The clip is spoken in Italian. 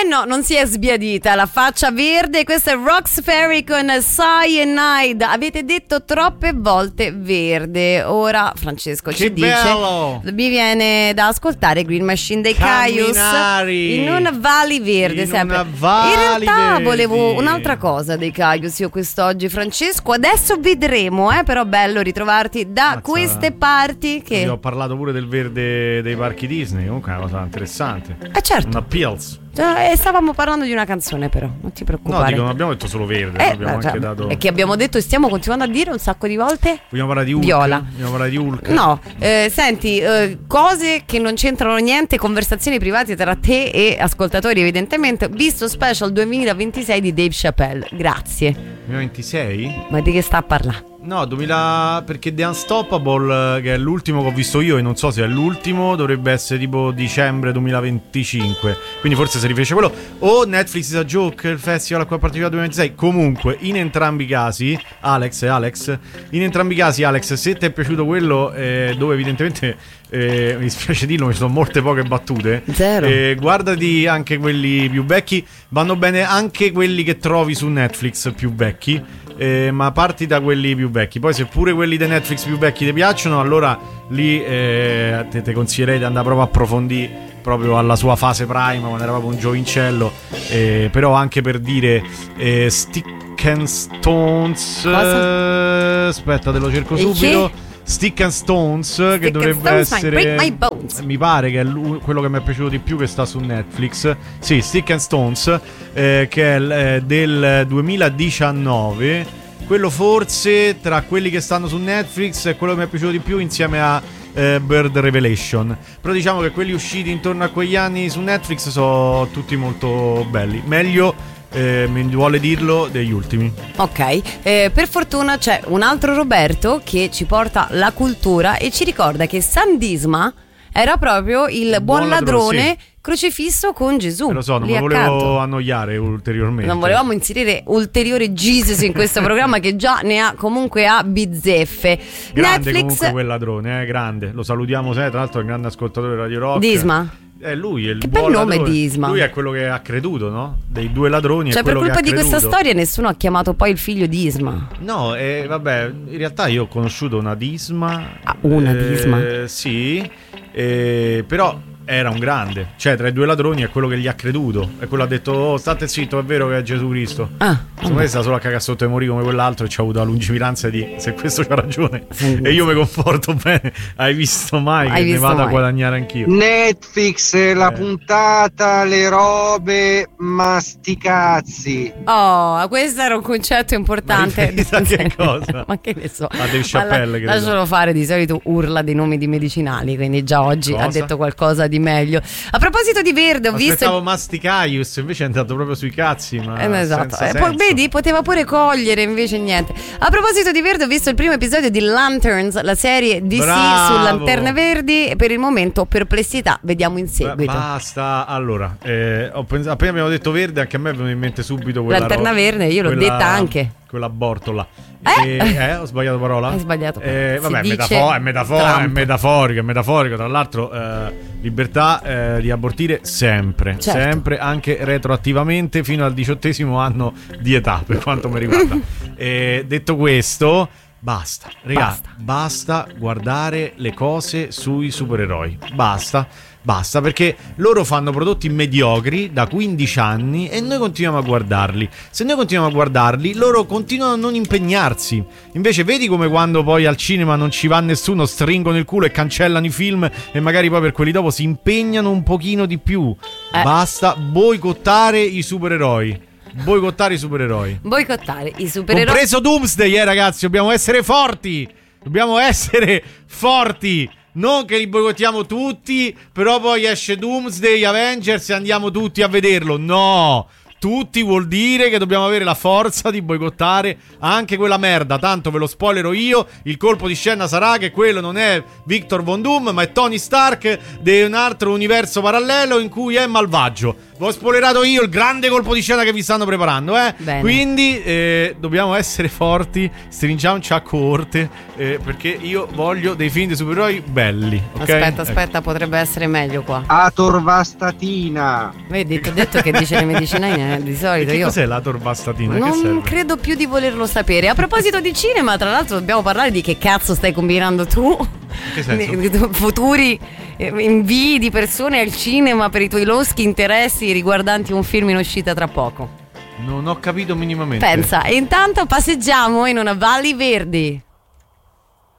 no, non si è sbiadita la faccia verde. Questo è Rox Ferry con Cyanide. Avete detto troppe volte verde. Ora Francesco ci bello. dice: mi viene da ascoltare Green Machine dei Caius in una Valley Verde, sempre. In realtà volevo un'altra cosa dei Caius io quest'oggi, Francesco. Adesso vedremo, però bello ritrovarti da queste parti. Che io ho parlato pure del verde dei parchi Disney, comunque è una cosa interessante. Certo. Una Pills. Stavamo parlando di una canzone, però non ti preoccupare. No, dico, non abbiamo detto solo verde, abbiamo anche dato. E che abbiamo detto e stiamo continuando a dire un sacco di volte. Vogliamo parlare di Hulk? Viola. Vogliamo parlare di Hulk? No, senti, cose che non c'entrano niente, conversazioni private tra te e ascoltatori, evidentemente. Visto special 2026 di Dave Chappelle. Grazie. 2026? Ma di che sta a parlare? No, 2000, perché The Unstoppable, che è l'ultimo che ho visto io e non so se è l'ultimo, dovrebbe essere tipo dicembre 2025, quindi forse si riferisce a quello, o Netflix is a Joke, il festival a cui ha partecipato 2026. Comunque, in entrambi i casi, Alex, se ti è piaciuto quello dove evidentemente mi dispiace dirlo, ci sono molte poche battute, zero, guardati anche quelli più vecchi, vanno bene anche quelli che trovi su Netflix più vecchi, ma parti da quelli più vecchi. Poi se pure quelli di Netflix più vecchi ti piacciono, allora lì te consiglierei di andare proprio a approfondire proprio alla sua fase prima, quando era proprio un giovincello, però anche per dire Stick and Stones, aspetta te lo cerco subito. Stick and Stones, che dovrebbe essere, mi pare che è quello che mi è piaciuto di più, che sta su Netflix. Sì, Stick and Stones, che è del 2019. Quello forse tra quelli che stanno su Netflix è quello che mi è piaciuto di più, insieme a Bird Revelation. Però diciamo che quelli usciti intorno a quegli anni su Netflix sono tutti molto belli. Meglio, mi vuole dirlo, degli ultimi. Ok, per fortuna c'è un altro Roberto che ci porta la cultura e ci ricorda che San Disma era proprio il buon ladrone, sì, crocifisso con Gesù. Lo so, non mi volevo annoiare ulteriormente. Non volevamo inserire ulteriore Jesus in questo programma che già ne ha comunque a bizzeffe. Grande Netflix, comunque quel ladrone, grande. Lo salutiamo sempre, tra l'altro è un grande ascoltatore di Radio Rock. Disma? Lui è il che buon bel nome ladrone. di Isma. Lui è quello che ha creduto, no? Dei due ladroni. Cioè, è quello per colpa che ha di creduto. questa storia nessuno ha chiamato poi il figlio di Isma. No, vabbè, in realtà io ho conosciuto una Disma. Una Disma? Sì, però era un grande. Cioè, tra i due ladroni è quello che gli ha creduto. È quello che ha detto: oh, state zitto, è vero che è Gesù Cristo. Secondo me sta solo a cagare sotto e morì come quell'altro, e ci ha avuto la lungimiranza di: se questo c'ha ragione, e io mi comporto bene. Hai visto mai che ne vado a guadagnare anch'io? Netflix, la puntata, le robe, masticazzi. Oh, questo era un concetto importante. Che cosa? Ma che ne so. A Dave Chappelle, credo. Lascialo fare, di solito urla dei nomi di medicinali, quindi già oggi ha detto qualcosa di meglio. A proposito di verde, ho visto. Aspettavo Masticaius, invece è andato proprio sui cazzi. Ma esatto. Poi vedi, poteva pure cogliere, invece niente. A proposito di verde, ho visto il primo episodio di Lanterns, la serie DC su Lanterne Verdi. Per il momento perplessità, vediamo in seguito. Basta. Allora, appena abbiamo detto verde, anche a me è venuto in mente subito quella Lanterna Verde, io l'ho detta anche. Quella bortola. Ho sbagliato parola? Hai sbagliato. Vabbè, è metaforico. Tra l'altro, libertà di abortire sempre, certo, sempre, anche retroattivamente fino al 18° anno di età, per quanto mi riguarda. Detto questo, basta, ragazzi, basta guardare le cose sui supereroi. Basta, perché loro fanno prodotti mediocri da 15 anni e noi continuiamo a guardarli. Se noi continuiamo a guardarli, loro continuano a non impegnarsi. Invece vedi come quando poi al cinema non ci va nessuno, stringono il culo e cancellano i film, e magari poi per quelli dopo si impegnano un pochino di più. Basta boicottare i supereroi. Compreso Doomsday, ragazzi, dobbiamo essere forti. Non che li boicottiamo tutti, però poi esce Doomsday, Avengers e andiamo tutti a vederlo. No, tutti, vuol dire che dobbiamo avere la forza di boicottare anche quella merda. Tanto ve lo spoilerò io, il colpo di scena sarà che quello non è Victor Von Doom, ma è Tony Stark di un altro universo parallelo in cui è malvagio. Vi ho spoilerato io il grande colpo di scena che vi stanno preparando, Quindi dobbiamo essere forti, stringiamoci a coorte, perché io voglio dei film di supereroi belli, okay? Aspetta, potrebbe essere meglio qua. Atorvastatina. Vedi, ti ho detto che dice le medicinali di solito. Che cos'è l'atorvastatina? Non credo più di volerlo sapere. A proposito di cinema, tra l'altro dobbiamo parlare di che cazzo stai combinando tu. Che senso? Futuri invii di persone al cinema per i tuoi loschi interessi riguardanti un film in uscita tra poco. Non ho capito minimamente. Pensa, e intanto passeggiamo in una Valli Verdi.